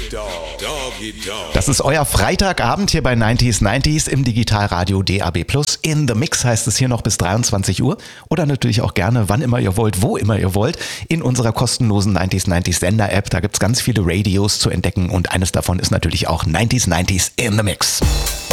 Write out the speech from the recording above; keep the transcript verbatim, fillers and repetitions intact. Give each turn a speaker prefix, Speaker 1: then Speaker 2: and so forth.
Speaker 1: Das ist euer Freitagabend hier bei neunzig neunzig im Digitalradio D A B plus. In the Mix heißt es hier noch bis dreiundzwanzig Uhr oder natürlich auch gerne, wann immer ihr wollt, wo immer ihr wollt, in unserer kostenlosen neunzig neunzig Sender-App. Da gibt's ganz viele Radios zu entdecken und eines davon ist natürlich auch neunzig neunzig in the Mix.